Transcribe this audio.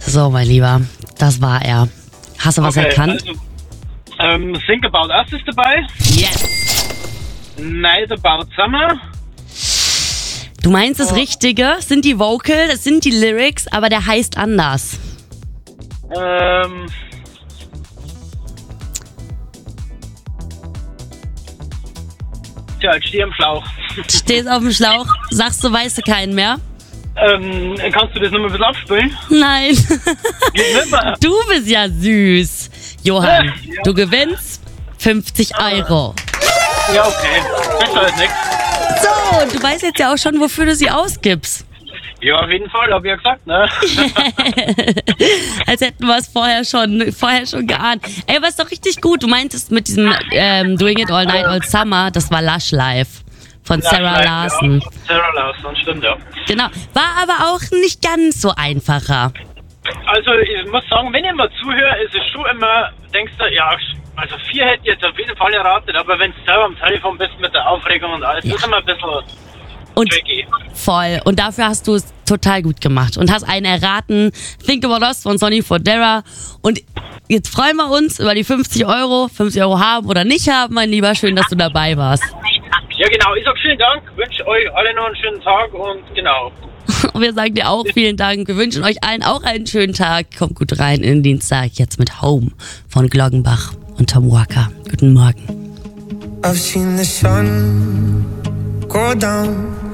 So, mein Lieber, das war er. Hast du was erkannt? Also, Think About Us ist dabei. Yes. Night About Summer. Du meinst das Richtige, sind die Vocal, das sind die Lyrics, aber der heißt anders. Tja, ich stehe im Schlauch. Stehst auf dem Schlauch, sagst du, weißt du keinen mehr? Kannst du das nochmal ein bisschen abspielen? Nein. Geht nicht mehr. Du bist ja süß. Johann, Ja. du gewinnst 50 Euro. Ja, okay. Besser als nichts. So, du weißt jetzt ja auch schon, wofür du sie ausgibst. Ja, auf jeden Fall, hab ich ja gesagt, ne? Als hätten wir es vorher schon geahnt. Ey, aber ist doch richtig gut. Du meintest mit diesem Doing It All Night All Summer, das war Lush Life von Sarah Larson. Ja. Sarah Larson, stimmt, ja. Genau. War aber auch nicht ganz so einfacher. Also, ich muss sagen, wenn ich mal zuhöre, ist es schon immer, denkst du, ja, also 4 hätte ich jetzt auf jeden Fall erratet, aber wenn du selber am Telefon bist mit der Aufregung und alles, ist immer ein bisschen Und tricky. voll. Und dafür hast du es total gut gemacht und hast einen erraten. Think About Us von Sonny Fodera. Und jetzt freuen wir uns über die 50 Euro. 50 Euro haben oder nicht haben, mein Lieber. Schön, dass du dabei warst. Ja, genau. Ich sag vielen Dank, wünsche euch alle noch einen schönen Tag und genau. Und wir sagen dir auch vielen Dank. Wir wünschen euch allen auch einen schönen Tag. Kommt gut rein in den Dienstag. Jetzt mit Home von Gloggenbach und Tom Walker. Guten Morgen. I've seen the sun go down